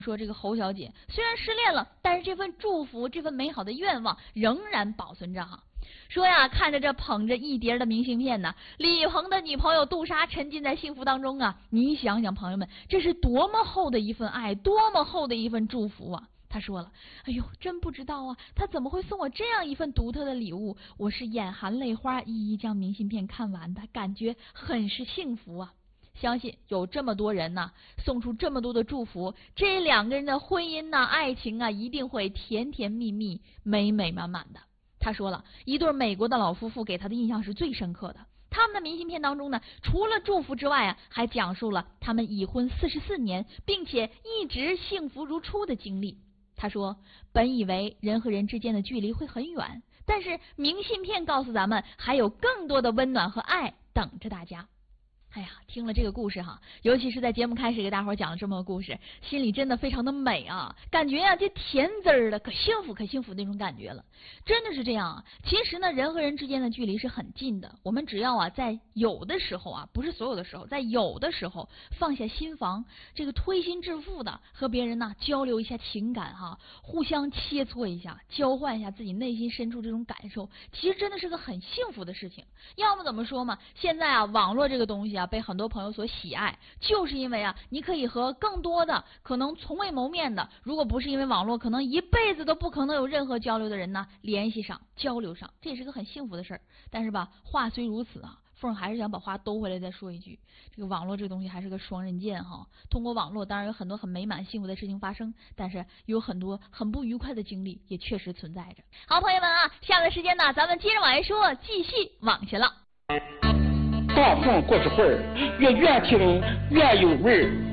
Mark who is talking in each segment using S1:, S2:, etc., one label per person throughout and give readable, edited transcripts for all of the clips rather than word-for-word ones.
S1: 说这个侯小姐虽然失恋了，但是这份祝福，这份美好的愿望仍然保存着哈。说呀，看着这捧着一叠的明信片呢，李鹏的女朋友杜莎沉浸在幸福当中啊！你想想，朋友们，这是多么厚的一份爱，多么厚的一份祝福啊！他说了，哎呦，真不知道啊，他怎么会送我这样一份独特的礼物？我是眼含泪花，一一将明信片看完的，感觉很是幸福啊！相信有这么多人呢，送出这么多的祝福，这两个人的婚姻呢，爱情啊，一定会甜甜蜜蜜、美美满满的。他说了，一对美国的老夫妇给他的印象是最深刻的。他们的明信片当中呢，除了祝福之外啊，还讲述了他们已婚44年，并且一直幸福如初的经历。他说，本以为人和人之间的距离会很远，但是明信片告诉咱们，还有更多的温暖和爱等着大家。哎呀，听了这个故事哈，尤其是在节目开始给大伙讲了这么个故事，心里真的非常的美啊，感觉呀，这甜滋儿的，可幸福那种感觉了，真的是这样啊。其实呢，人和人之间的距离是很近的，我们只要啊，在有的时候啊，不是所有的时候，在有的时候放下心防，这个推心置腹的和别人呢交流一下情感哈，互相切磋一下，交换一下自己内心深处这种感受，其实真的是个很幸福的事情。要么怎么说嘛，现在啊，网络这个东西啊，被很多朋友所喜爱，就是因为啊，你可以和更多的可能从未谋面的，如果不是因为网络，可能一辈子都不可能有任何交流的人呢，联系上、交流上，这也是个很幸福的事儿。但是吧，话虽如此啊，凤还是想把话兜回来再说一句，这个网络这个东西还是个双刃剑哈。通过网络，当然有很多很美满、幸福的事情发生，但是有很多很不愉快的经历也确实存在着。好，朋友们啊，下面的时间呢，咱们接着往下说，继续往下了。
S2: 大凤故事会儿，越听越有味儿。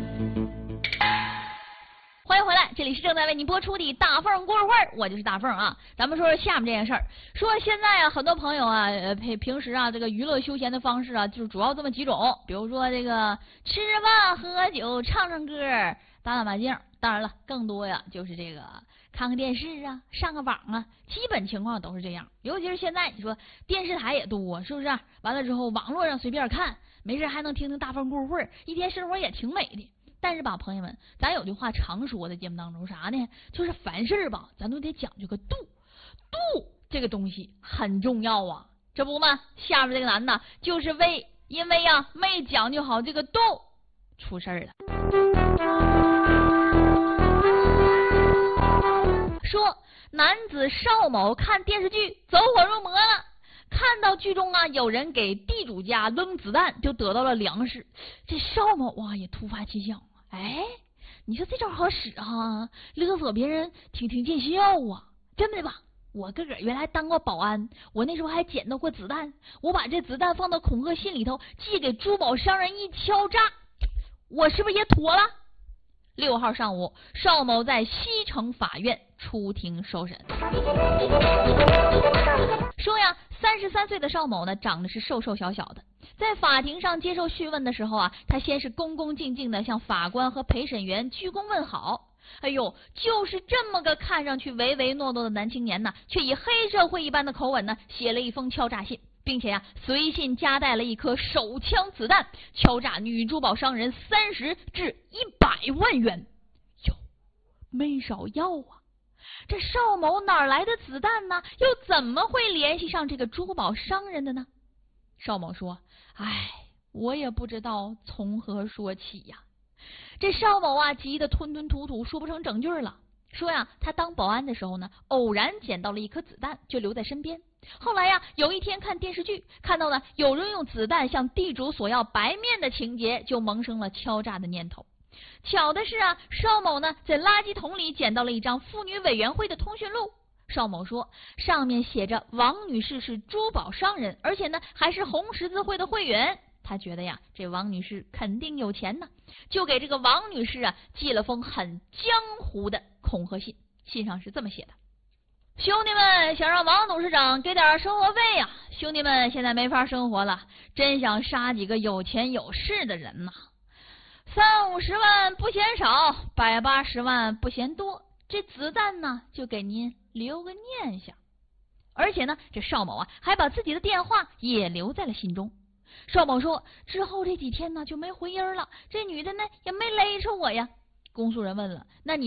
S1: 欢迎回来，这里是正在为您播出的大凤故事会，我就是大凤啊。咱们说说下面这件事儿，说现在啊，很多朋友啊，平时啊，这个娱乐休闲的方式啊，就是主要这么几种，比如说这个吃饭、喝酒、唱唱歌、打打麻将，当然了，更多呀就是这个看看电视啊，上个网啊，基本情况都是这样。尤其是现在，你说电视台也多，是不是？完了之后，网络上随便看，没事还能听听大凤故事会，一天生活也挺美的。但是吧，朋友们，咱有句话常说在节目当中，啥呢？就是凡事吧，咱都得讲究个度。度这个东西很重要啊，这不嘛，下面这个男的就是因为呀没讲究好这个度，出事儿了。说男子邵某看电视剧走火入魔了，看到剧中啊有人给地主家扔子弹，就得到了粮食。这邵某啊也突发奇想，哎，你说这招好使哈，勒索别人挺见效啊，真的吧？我个原来当过保安，我那时候还捡到过子弹，我把这子弹放到恐吓信里头，寄给珠宝商人一敲诈，我是不是也妥了？6号上午，邵某在西城法院出庭受审。说呀，33岁的邵某呢，长得是瘦瘦小小的。在法庭上接受讯问的时候啊，他先是恭恭敬敬的向法官和陪审员鞠躬问好。哎呦，就是这么个看上去唯唯诺诺的男青年呢，却以黑社会一般的口吻呢，写了一封敲诈信，并且随信夹带了一颗手枪子弹，敲诈女珠宝商人30至100万元。哟，没少要啊！这邵某哪来的子弹呢？又怎么会联系上这个珠宝商人的呢？邵某说：“哎，我也不知道从何说起呀。”这邵某啊，急得吞吞吐吐，说不成整句了。说呀，他当保安的时候呢，偶然捡到了一颗子弹，就留在身边。后来呀，有一天看电视剧，看到了有人用子弹向地主索要白面的情节，就萌生了敲诈的念头。巧的是啊，邵某呢在垃圾桶里捡到了一张妇女委员会的通讯录。邵某说，上面写着王女士是珠宝商人，而且呢还是红十字会的会员。他觉得呀，这王女士肯定有钱呢，就给这个王女士啊寄了封很江湖的恐吓信。信上是这么写的：兄弟们想让王董事长给点生活费呀，兄弟们现在没法生活了，真想杀几个有钱有势的人呐，30-50万不嫌少，180万不嫌多，这子弹呢就给您留个念想。而且呢，这邵某啊还把自己的电话也留在了信中。邵某说，之后这几天呢就没回音了，这女的呢也没勒着我呀。 公诉人问了，那你